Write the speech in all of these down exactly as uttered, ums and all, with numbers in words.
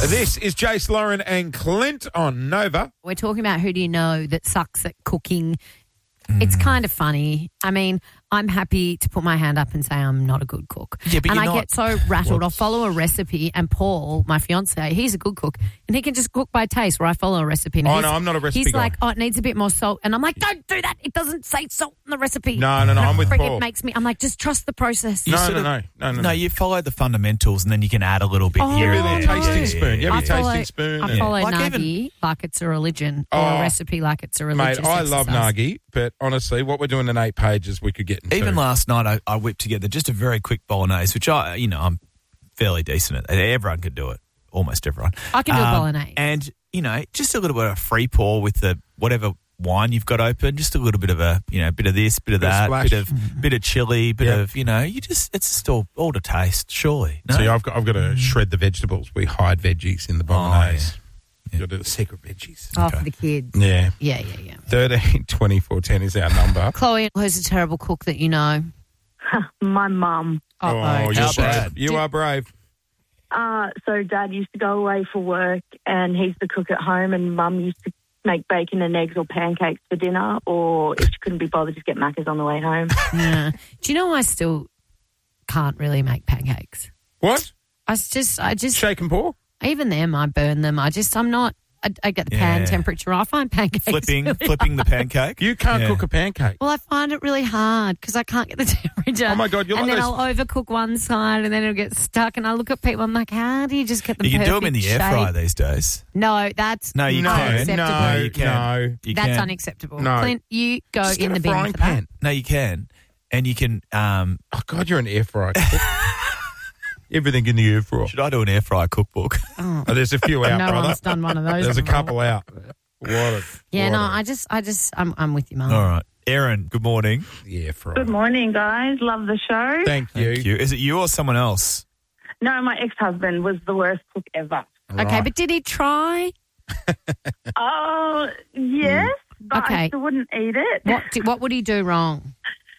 This is Jace, Lauren and Clint on Nova. We're talking about who do you know that sucks at cooking. Mm. It's kind of funny. I mean, I'm happy to put my hand up and say I'm not a good cook. Yeah, but and you're I not... get so rattled. I'll follow a recipe and Paul, my fiancé, he's a good cook and he can just cook by taste where I follow a recipe. And oh, no, I'm not a recipe He's guy. like, oh, it needs a bit more salt. And I'm like, don't do that. It doesn't say salt in the recipe. No, no, no, I'm with Paul. It makes me, I'm like, just trust the process. No, no, no, of, no, no, no. No, you follow the fundamentals and then you can add a little bit oh, here Give and me there. a tasting Yeah, spoon. You yeah, have yeah. a follow, tasting spoon. I and- follow Like Nagi even- like it's a religion or Oh, a recipe like it's a religious Mate, I love exercise. Nagi, but honestly, what we're doing in eight pages, we could get into. Even last night, I, I whipped together just a very quick bolognese, which I, you know, I'm fairly decent at. Everyone could do it, almost everyone. I can do a Um, bolognese. and you know, just a little bit of free pour with the whatever wine you've got open. Just a little bit of a, you know, bit of this, bit of Bit of that, splash. bit of bit of chili, bit Yeah. of, you know, you just it's just all all to taste. Surely, no? See, I've got, I've got to shred the vegetables. We hide veggies in the bolognese. yeah. You've got to do the secret veggies. Oh, Okay. for the kids. Yeah. Yeah, yeah, yeah. thirteen twenty-four ten is our number. Chloe, who's a terrible cook that you know? My mum. Oh, Uh-oh. you're How brave. bad? You are brave. Uh, so Dad used to go away for work and he's the cook at home, and Mum used to make bacon and eggs or pancakes for dinner, or if she couldn't be bothered, just get Macca's on the way home. Yeah. Do you know I still can't really make pancakes? What? I s- just, I just, Shake and pour? even them, I burn them. I just, I'm not, I, I get the pan Yeah. temperature. I find pancakes flipping really flipping the pancake. You can't Yeah. cook a pancake. Well, I find it really hard because I can't get the temperature. Oh, my God, you're And like then those- I'll overcook one side and then it'll get stuck. And I look at people, I'm like, how do you just get the You can do them in perfect the air shape? fryer these days. No, that's No, you no, can. unacceptable. no, No, you can. no. You That's can. unacceptable. No. Clint, you go Just in get the a bin frying for that. pan. No, you can, and you can. Um, Oh, God, you're an air fryer. Everything in the air fryer. should I do an air fryer cookbook? Oh, there's a few out, no brother. one's done one of those. There's a before. couple out. What a, Yeah, what no, a- I just, I just, I'm, I'm with you, Mum. All right, Erin. Good morning. Yeah, fryer. Good morning, guys. Love the show. Thank you. Thank you. Is it you or someone else? No, my ex-husband was the worst cook ever. Okay, Right. but did he try? Oh, yes, but Okay. I still wouldn't eat it. What, did, what would he do wrong?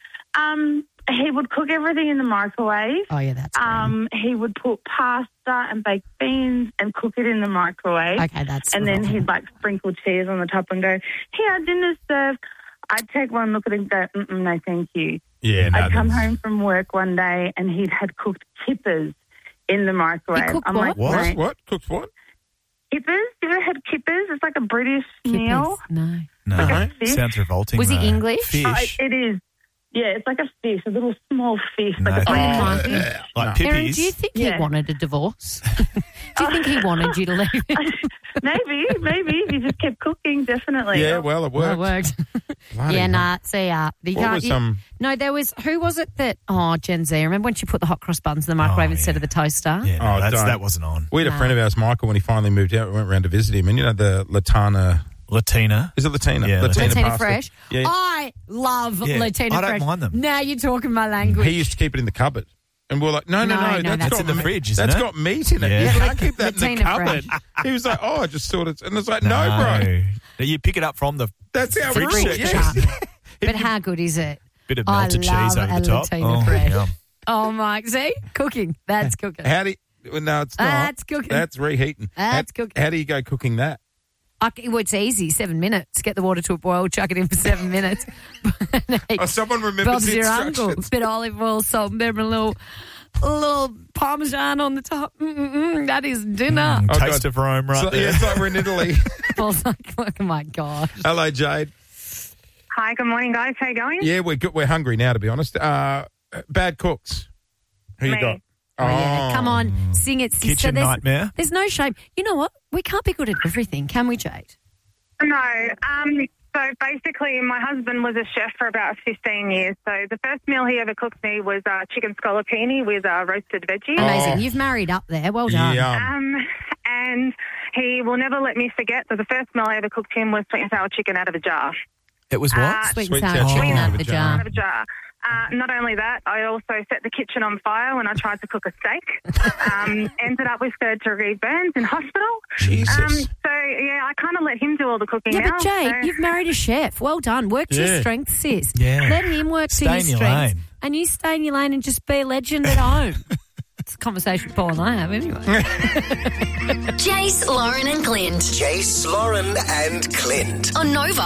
Um, he would cook everything in the microwave. Oh, yeah, that's green. Um, he would put pasta and baked beans and cook it in the microwave. Okay, that's And then wrong. he'd like sprinkle cheese on the top and go, here, dinner's served. I'd take one look at it and go, Mm-mm, no, thank you. Yeah, no. I'd come that's- home from work one day and he had cooked kippers in the microwave. He cooked I'm what? like, What? "Mate, What? Cooked what? kippers? You ever had kippers? It's like a British meal. Kippers. No. No, Like a fish? sounds revolting. Was he though. English? Fish, Oh, it, it is. Yeah, it's like a fish, a little small fish. No. Like a Oh, yeah. fish. yeah. like No. Erin, pippies. do you think Yeah. he wanted a divorce? do you think he wanted you to leave him? Maybe, maybe. He just kept cooking, definitely. Yeah, well, it Well, worked. it worked. Bloody yeah, hell. nah, see, uh, you What can't, was you- some... No, there was, who was it that, oh, Gen Z, remember when she put the hot cross buns in the microwave Oh, instead yeah. of the toaster? Yeah, no, Oh, that's, don't. that wasn't on. We had a No. friend of ours, Michael, when he finally moved out, we went round to visit him, and you know the Latana... Latina. Is it Latina? Yeah, Latina, Latina pasta. Fresh. Yeah. I love Yeah, Latina I don't Fresh. mind them. Now you're talking my language. He used to keep it in the cupboard. And we we're like, no, no, No, no, no, that's that's got in the me- fridge, isn't That's it? got meat in it. Yeah. You can't keep that in the Latina cupboard. He was like, oh, I just thought it's... And it's like, no, bro. You pick it up from the That's our Fridge rule. section. Yes. But how good is it? bit of I melted cheese love over a the top. Latina Oh, Fresh. yum. Oh, Mike, see? Cooking. That's cooking. How do you... Well, no, it's not. That's cooking. That's reheating. That's how, cooking. How do you go cooking that? I c- well, it's easy. Seven minutes. Get the water to a boil, chuck it in for seven minutes. Oh, someone remembers Bob's the your uncle. instructions. Bit of olive oil, salt and pepper, and a little, a little parmesan on the top. Mm-mm-mm, that is dinner. Mm, Oh, taste God. of Rome right So- there. yeah, it's like we're in Italy. Paul's like, oh my God. Hello, Jade. Hi, good morning, guys. How you going? Yeah, we're good. We're hungry now, to be honest. Uh, bad cooks. Who you Me. got? Oh, yeah. Come on, sing it, sister. Kitchen there's, nightmare. There's no shame. You know what? We can't be good at everything, can we, Jade? No. Um, so basically, my husband was a chef for about fifteen years. So the first meal he ever cooked me was uh, chicken scallopini with uh, roasted veggies. Amazing. Oh. You've married up there. Well done. Yum. Um, and he will never let me forget that the first meal I ever cooked him was sweet and sour chicken out of a jar. It was what? Uh, Sweet, Sweet and sour and sour chicken chicken out of out the of a jar. Out of a jar. Uh, not only that, I also set the kitchen on fire when I tried to cook a steak. Um, ended up with third degree burns in hospital. Jesus. Um, so, yeah, I kind of let him do all the cooking Yeah, now. but Jade, so- you've married a chef. Well done. Work to Yeah. your strengths, sis. Yeah. Let him work Stay to in his your strengths. lane. And you stay in your lane and just be a legend at home. It's a conversation Paul and I have anyway. Jay Jace, Lauren and Clint. Jace, Lauren and Clint. On Nova.